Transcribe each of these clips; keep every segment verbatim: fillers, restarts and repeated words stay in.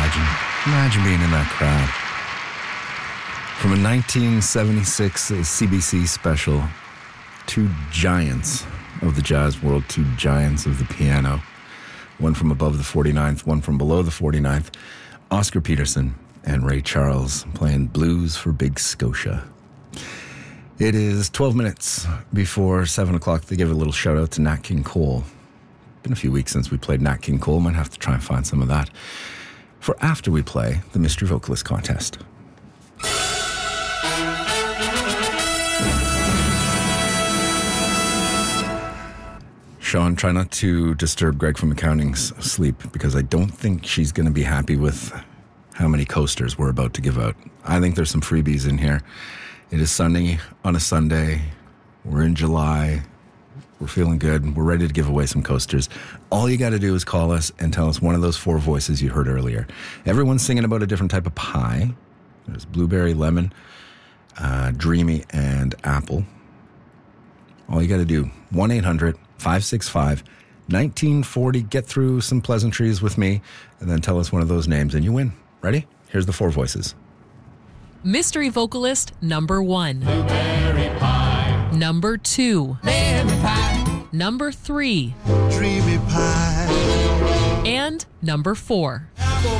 imagine? Imagine being in that crowd. From a nineteen seventy-six C B C special, two giants of the jazz world, two giants of the piano. One from above the forty-ninth, one from below the forty-ninth. Oscar Peterson and Ray Charles playing Blues for Big Scotia. It is twelve minutes before seven o'clock. They give a little shout out to Nat King Cole. Been a few weeks since we played Nat King Cole. Might have to try and find some of that for after we play the Mystery Vocalist Contest. Sean, try not to disturb Greg from accounting's sleep because I don't think she's going to be happy with how many coasters we're about to give out. I think there's some freebies in here. It is sunny on a Sunday. We're in July. We're feeling good. We're ready to give away some coasters. All you got to do is call us and tell us one of those four voices you heard earlier. Everyone's singing about a different type of pie. There's blueberry, lemon, uh, dreamy, and apple. All you got to do, one eight hundred five six five nineteen forty. Get through some pleasantries with me and then tell us one of those names and you win. Ready? Here's the four voices. Mystery vocalist number one. Blueberry pie. Number two. Lemon pie. Number three. Dreamy pie. And number four. Apple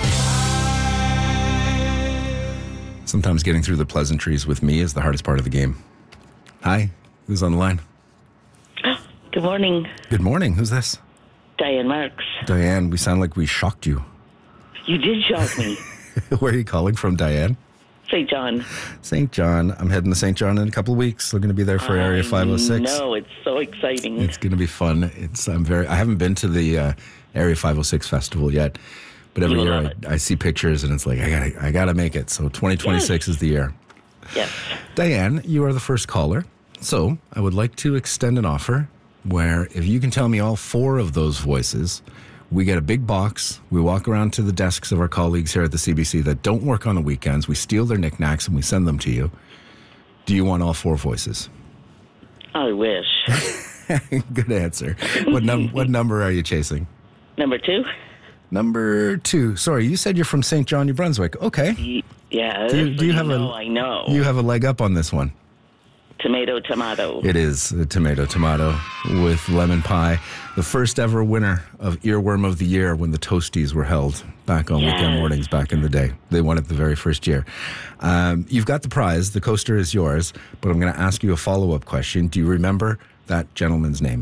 pie. Sometimes getting through the pleasantries with me is the hardest part of the game. Hi, who's on the line? Good morning. Good morning. Who's this? Diane Marks. Diane, we sound like we shocked you. You did shock me. Where are you calling from, Diane? Saint John. Saint John. I'm heading to Saint John in a couple of weeks. We're going to be there for Area five oh six. No, it's so exciting. It's going to be fun. It's I'm very. I haven't been to the uh, Area five oh six festival yet, but every You'll year love I, I see pictures and it's like I got I got to make it. So twenty twenty-six Yes. is the year. Yes. Diane, you are the first caller. So I would like to extend an offer where if you can tell me all four of those voices, we get a big box. We walk around to the desks of our colleagues here at the C B C that don't work on the weekends. We steal their knickknacks and we send them to you. Do you want all four voices? I wish. Good answer. What, num- what number are you chasing? Number two? Number two. Sorry, you said you're from Saint John, New Brunswick. Okay. Y- Yeah. Do you, do you have know, a? I know. You have a leg up on this one. Tomato, tomato. It is a tomato, tomato with lemon pie. The first ever winner of Earworm of the Year when the Toasties were held back on Yes. weekend mornings back in the day. They won it the very first year. Um, you've got the prize. The coaster is yours. But I'm going to ask you a follow-up question. Do you remember that gentleman's name?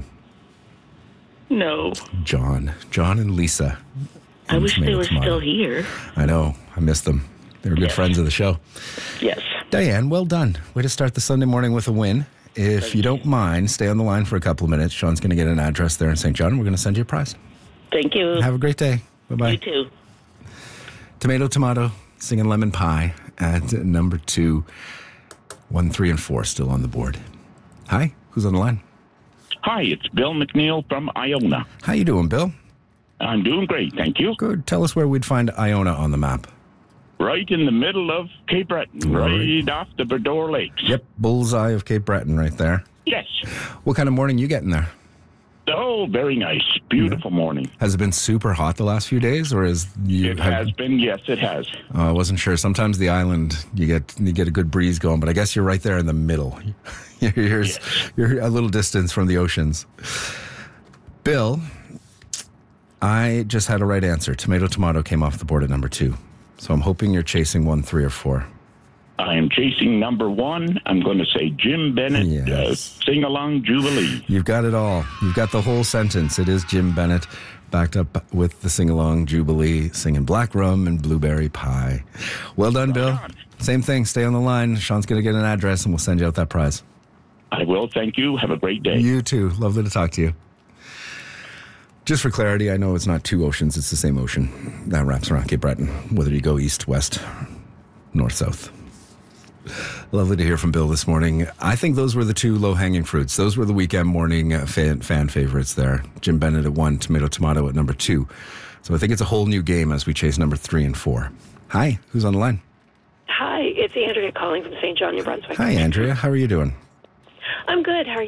No. John. John and Lisa. I And wish they tomato, were tomato. still here. I know. I miss them. They were good Yes. friends of the show. Yes. Diane, well done. Way to start the Sunday morning with a win. If you don't mind, stay on the line for a couple of minutes. Sean's going to get an address there in Saint John. We're going to send you a prize. Thank you. Have a great day. Bye-bye. You too. Tomato, tomato, singing lemon pie at number two. One, three, and four still on the board. Hi, who's on the line? Hi, it's Bill McNeil from Iona. How you doing, Bill? I'm doing great, thank you. Good. Tell us where we'd find Iona on the map. Right in the middle of Cape Breton, Right. right off the Berdore Lakes. Yep, bullseye of Cape Breton right there. Yes. What kind of morning you getting there? Oh, very nice. Beautiful morning. Has it been super hot the last few days, or is you It have, has been, yes, it has. Oh, I wasn't sure. Sometimes the island, you get you get a good breeze going, but I guess you're right there in the middle. you're, you're, Yes. you're a little distance from the oceans. Bill, I just had a right answer. Tomato, tomato came off the board at number two. So I'm hoping you're chasing one, three, or four. I am chasing number one. I'm going to say Jim Bennett, Yes. uh, Sing Along Jubilee. You've got it all. You've got the whole sentence. It is Jim Bennett, backed up with the sing-along Jubilee, singing Black Rum and Blueberry Pie. Well done, Bill. on. Same thing. Stay on the line. Sean's going to get an address, and we'll send you out that prize. I will, thank you. Have a great day. You too. Lovely to talk to you. Just for clarity, I know it's not two oceans, it's the same ocean that wraps around Cape Breton, whether you go east, west, north, south. Lovely to hear from Bill this morning. I think those were the two low-hanging fruits. Those were the weekend morning uh, fan, fan favorites there. Jim Bennett at one, Tomato Tomato at number two. So I think it's a whole new game as we chase number three and four. Hi, who's on the line? Hi, it's Andrea calling from Saint John, New Brunswick. Hi, Andrea. How are you doing? I'm good. How are you?